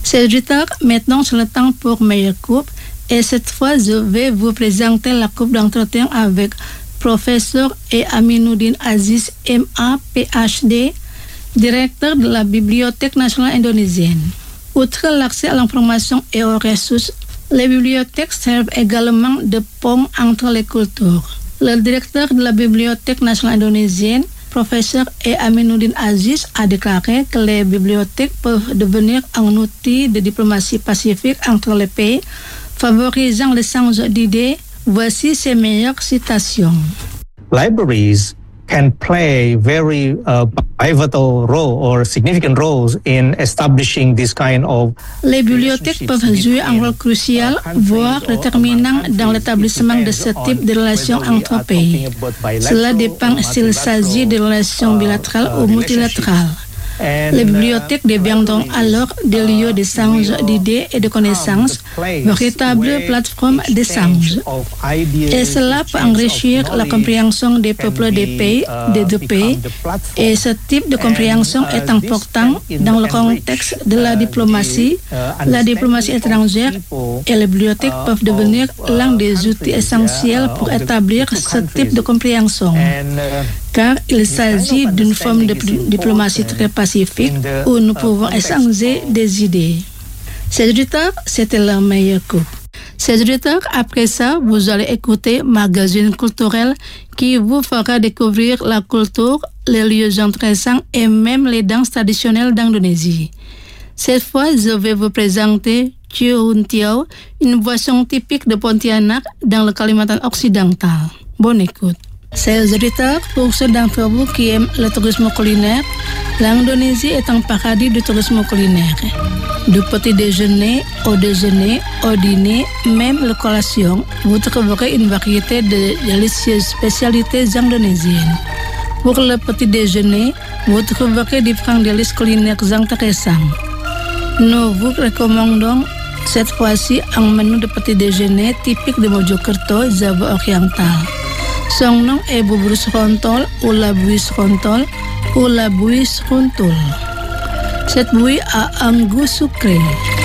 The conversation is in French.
C'est auditeurs, maintenant c'est le temps pour Meilleure Coupe. Et cette fois, je vais vous présenter la coupe d'entretien avec professeur Aminuddin Aziz, MA, PhD, directeur de la Bibliothèque nationale indonésienne. Outre l'accès à l'information et aux ressources, les bibliothèques servent également de pont entre les cultures. Le directeur de la Bibliothèque nationale indonésienne, professeur Aminuddin Aziz, a déclaré que les bibliothèques peuvent devenir un outil de diplomatie pacifique entre les pays, favorisant l'échange d'idées. Voici ses meilleures citations. Libraries can play very pivotal role or significant roles in establishing this kind of. Les bibliothèques peuvent jouer un rôle crucial, voire déterminant dans l'établissement de ce type de relations entre pays. Cela dépend s'il s'agit de relations bilatérales ou multilatérales. Les bibliothèques deviendront alors des lieux d'échange d'idées et de connaissances, véritables plateformes d'échange. Et cela peut enrichir la compréhension des peuples des pays, des deux pays. Et ce type de compréhension est important dans le contexte de la diplomatie étrangère, et les bibliothèques peuvent devenir l'un des outils essentiels pour établir ce type de compréhension. Car il s'agit d'une forme de diplomatie très pacifique où nous pouvons échanger des idées. Chers auditeurs, c'était la Meilleure Coupe. Chers auditeurs, après ça, vous allez écouter Magazine culturel qui vous fera découvrir la culture, les lieux intéressants et même les danses traditionnelles d'Indonésie. Cette fois, je vais vous présenter Ciu Tiao, une boisson typique de Pontianak dans le Kalimantan occidental. Bonne écoute. Chers auditeurs, pour ceux d'entre vous qui aiment le tourisme culinaire, l'Indonésie est un paradis du tourisme culinaire. Du petit déjeuner, au dîner, même la collation, vous trouverez une variété de délicieuses spécialités indonésiennes. Pour le petit déjeuner, vous trouverez différents délices culinaires intéressants. Nous vous recommandons cette fois-ci un menu de petit déjeuner typique de Mojokerto, Java oriental. Son nom est bubur serontol ou la bouillie serontol ou la bouillie seruntul. Cette bouillie a un goût sucré.